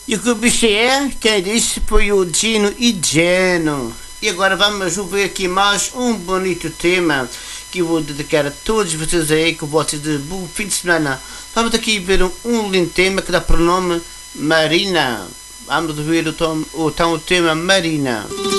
E o que o bicho é? Quem disse foi o Gino e Geno. E agora vamos ouvir aqui mais um bonito tema que eu vou dedicar a todos vocês aí com vocês de bom fim de semana. Vamos aqui ver um lindo tema que dá por nome Marina. Vamos ouvir o tema Marina.